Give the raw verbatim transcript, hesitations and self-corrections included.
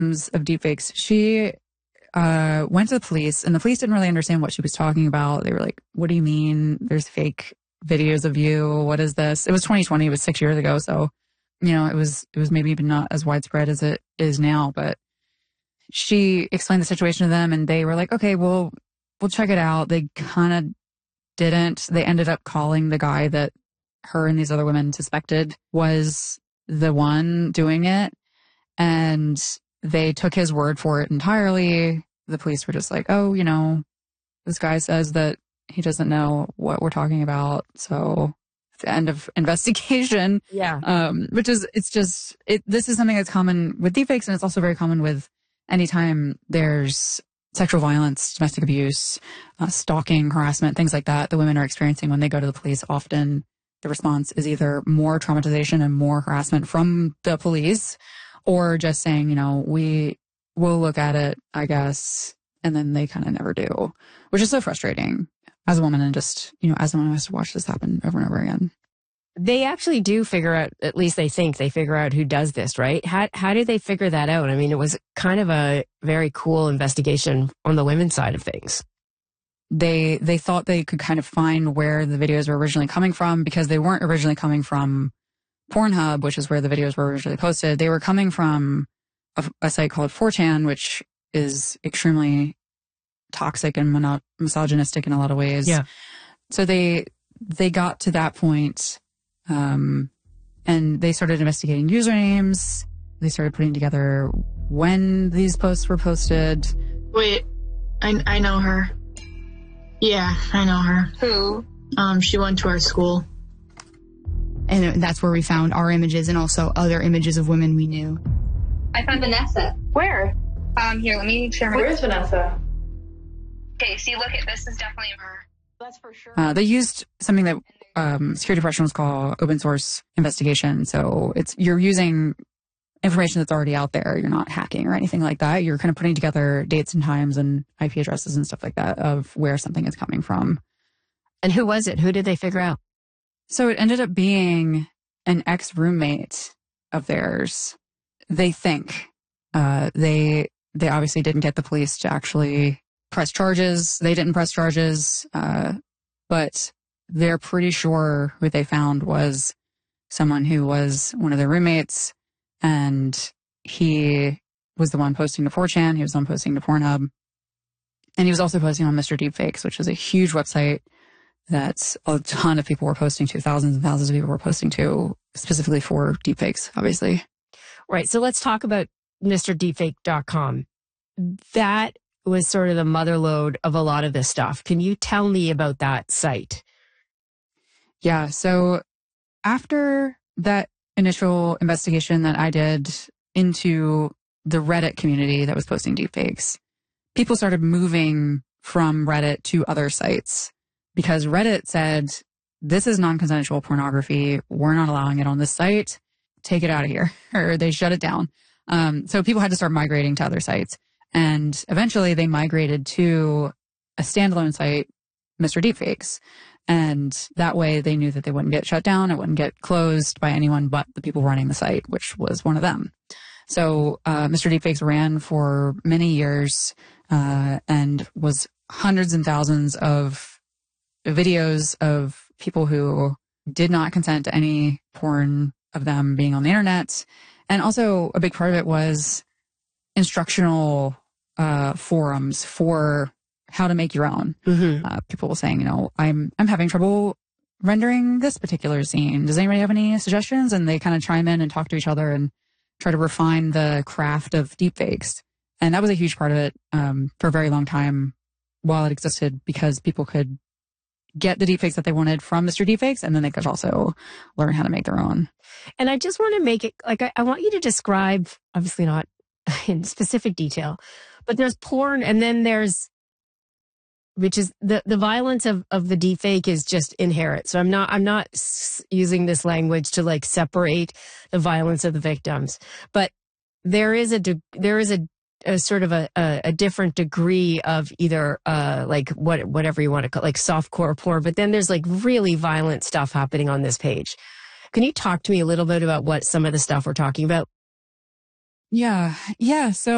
of deepfakes. She uh, went to the police, and the police didn't really understand what she was talking about. They were like, what do you mean there's fake videos of you? What is this? It was twenty twenty. It was six years ago. So, you know, it was, it was maybe even not as widespread as it is now, but she explained the situation to them and they were like, okay, well, we'll check it out. They kind of didn't. They ended up calling the guy that her and these other women suspected was the one doing it. And they took his word for it entirely. The police were just like, oh, you know, this guy says that he doesn't know what we're talking about. So the end of investigation. Yeah. Um, which is, it's just, it, this is something that's common with deepfakes, and it's also very common with anytime there's sexual violence, domestic abuse, uh, stalking, harassment, things like that, the women are experiencing when they go to the police. Often the response is either more traumatization and more harassment from the police, or just saying, you know, we will look at it, I guess. And then they kind of never do, which is so frustrating as a woman, and just, you know, as someone who has to watch this happen over and over again. They actually do figure out, at least they think they figure out who does this, right? How how did they figure that out? I mean, it was kind of a very cool investigation on the women's side of things. They they thought they could kind of find where the videos were originally coming from, because they weren't originally coming from Pornhub, which is where the videos were originally posted. They were coming from a, a site called four chan, which is extremely toxic and mono- misogynistic in a lot of ways. Yeah. So they they got to that point. Um, and they started investigating usernames. They started putting together when these posts were posted. Wait, I, I know her. Yeah, I know her. Who? Um, she went to our school. And that's where we found our images and also other images of women we knew. I found Vanessa. Where? Um, here, let me share my... Where's Vanessa? Okay, see, look, at this is definitely her. That's for sure. Uh, they used something that um, security professionals call open source investigation. So it's you're using information that's already out there. You're not hacking or anything like that. You're kind of putting together dates and times and I P addresses and stuff like that of where something is coming from. And who was it? Who did they figure out? So it ended up being an ex-roommate of theirs. They think uh, they they obviously didn't get the police to actually press charges. They didn't press charges, uh, but they're pretty sure who they found was someone who was one of their roommates, and he was the one posting to four chan. He was the one posting to Pornhub, and he was also posting on Mister Deepfakes, which is a huge website that a ton of people were posting to. Thousands and thousands of people were posting to, specifically for deepfakes, obviously. Right. So let's talk about Mister Deepfake dot com. That was sort of the motherlode of a lot of this stuff. Can you tell me about that site? Yeah. So after that initial investigation that I did into the Reddit community that was posting deepfakes, people started moving from Reddit to other sites because Reddit said, this is non-consensual pornography. We're not allowing it on this site. Take it out of here. Or they shut it down. Um, so people had to start migrating to other sites. And eventually they migrated to a standalone site, Mister Deepfakes. And that way they knew that they wouldn't get shut down. It wouldn't get closed by anyone but the people running the site, which was one of them. So uh, Mister Deepfakes ran for many years uh, and was hundreds and thousands of videos of people who did not consent to any porn of them being on the internet. And also a big part of it was instructional uh, forums for how to make your own. Mm-hmm. Uh, people were saying, you know, I'm I'm having trouble rendering this particular scene. Does anybody have any suggestions? And they kind of chime in and talk to each other and try to refine the craft of deepfakes. And that was a huge part of it um, for a very long time while it existed, because people could get the deepfakes that they wanted from Mister Deepfakes, and then they could also learn how to make their own. And I just want to make it, like, I, I want you to describe, obviously not in specific detail, but there's porn, and then there's, which is the, the violence of, of the deepfake is just inherent. So I'm not, I'm not s- using this language to like separate the violence of the victims, but there is a, de- there is a, a sort of a, a, a different degree of either, uh, like what, whatever you want to call, like softcore porn, but then there's like really violent stuff happening on this page. Can you talk to me a little bit about what some of the stuff we're talking about? Yeah. Yeah. So